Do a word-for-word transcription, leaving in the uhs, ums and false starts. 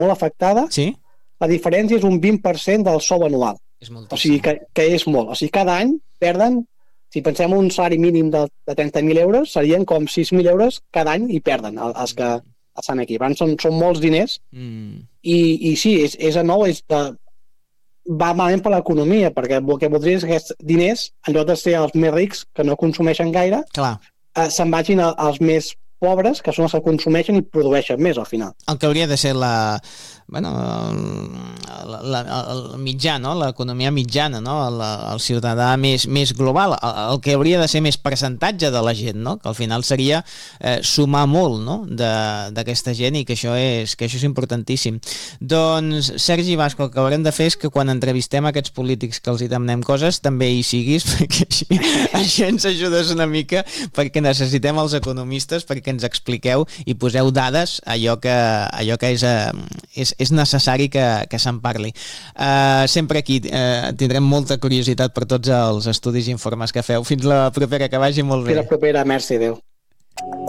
molt afectada, sí? La diferència és un vint per cent del sou anual. És o sigui que, que és molt. O sigui, cada any perden, si pensem un salari mínim de, de trenta mil euros, serien com sis mil euros cada any i perden els que estan aquí. Per tant, són, són molts diners mm. i, i sí, és, és a nou, és de, va malament per l'economia, perquè el que voldria és que aquests diners, en lloc de ser els més rics, que no consumeixen gaire, Clar. eh, se'n vagin als més pobres, que són els que consumeixen i produeixen més al final. El que hauria de ser la, bueno, el, la, el mitjà, no? L'economia mitjana, no? El, el ciutadà més, més global, el, el que hauria de ser més percentatge de la gent, no? Que al final seria eh, sumar molt, no? D'aquesta gent i que això, és, que això és importantíssim. Doncs, Sergi Vasco, el que haurem de fer és que quan entrevistem aquests polítics que els hi demanem coses, també hi siguis, perquè així, així ens ajudes una mica, perquè necessitem els economistes perquè ens expliqueu i poseu dades allò que, allò que és, és, és necessari que, que se'n parli. Uh, sempre aquí uh, tindrem molta curiositat per tots els estudis i informes que feu. Fins la propera, que vagi molt bé. Fins la propera, merci, adéu.